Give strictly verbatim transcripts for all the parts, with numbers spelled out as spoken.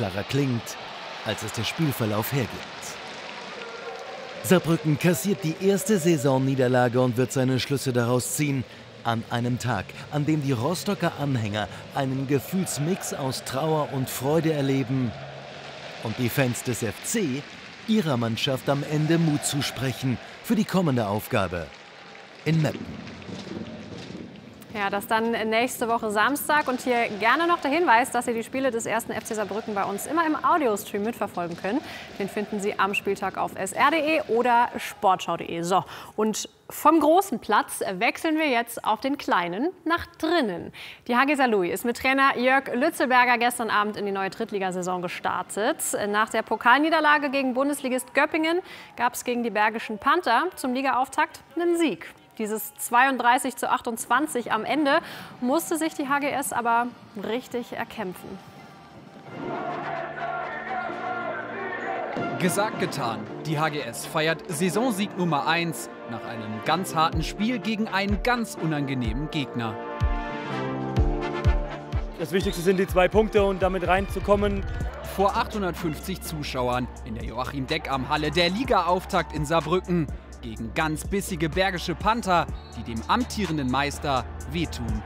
unsklarer klingt, als es der Spielverlauf hergibt. Saarbrücken kassiert die erste Saisonniederlage und wird seine Schlüsse daraus ziehen. An einem Tag, an dem die Rostocker Anhänger einen Gefühlsmix aus Trauer und Freude erleben und die Fans des F C ihrer Mannschaft am Ende Mut zusprechen für die kommende Aufgabe in Meppen. Ja, das dann nächste Woche Samstag. Und hier gerne noch der Hinweis, dass Sie die Spiele des ersten F C Saarbrücken bei uns immer im Audiostream mitverfolgen können. Den finden Sie am Spieltag auf s r punkt de oder sportschau punkt de. So, und vom großen Platz wechseln wir jetzt auf den kleinen nach drinnen. Die H G Saarlouis ist mit Trainer Jörg Lützelberger gestern Abend in die neue Drittligasaison gestartet. Nach der Pokalniederlage gegen Bundesligist Göppingen gab es gegen die Bergischen Panther zum Ligaauftakt einen Sieg. Dieses zweiunddreißig zu achtundzwanzig am Ende musste sich die H G S aber richtig erkämpfen. Gesagt, getan. Die H G S feiert Saisonsieg Nummer eins nach einem ganz harten Spiel gegen einen ganz unangenehmen Gegner. Das Wichtigste sind die zwei Punkte und damit reinzukommen. Vor achthundertfünfzig Zuschauern in der Joachim-Deckarm-Halle der Ligaauftakt in Saarbrücken gegen ganz bissige Bergische Panther, die dem amtierenden Meister wehtun.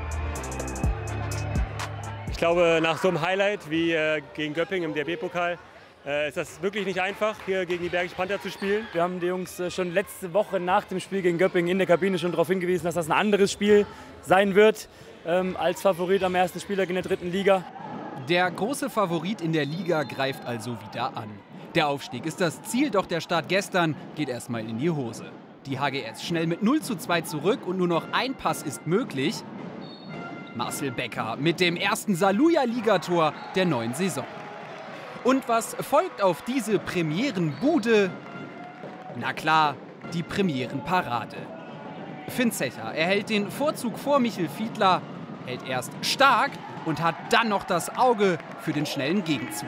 Ich glaube, nach so einem Highlight wie äh, gegen Göppingen im D R B-Pokal äh, ist das wirklich nicht einfach, hier gegen die Bergischen Panther zu spielen. Wir haben die Jungs äh, schon letzte Woche nach dem Spiel gegen Göppingen in der Kabine schon darauf hingewiesen, dass das ein anderes Spiel sein wird ähm, als Favorit am ersten Spieltag in der dritten Liga. Der große Favorit in der Liga greift also wieder an. Der Aufstieg ist das Ziel, doch der Start gestern geht erstmal in die Hose. Die H G S schnell mit null zu zwei zurück und nur noch ein Pass ist möglich. Marcel Becker mit dem ersten Saarlouis-Ligator der neuen Saison. Und was folgt auf diese Premierenbude? Na klar, die Premierenparade. Finn Zecher erhält den Vorzug vor Michel Fiedler, hält erst stark und hat dann noch das Auge für den schnellen Gegenzug.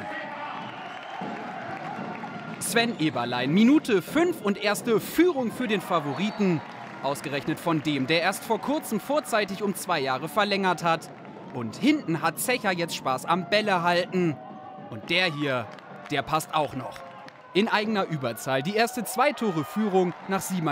Sven Eberlein, Minute fünf und erste Führung für den Favoriten. Ausgerechnet von dem, der erst vor kurzem vorzeitig um zwei Jahre verlängert hat. Und hinten hat Zecher jetzt Spaß am Bälle halten. Und der hier, der passt auch noch. In eigener Überzahl die erste Zwei-Tore-Führung nach sieben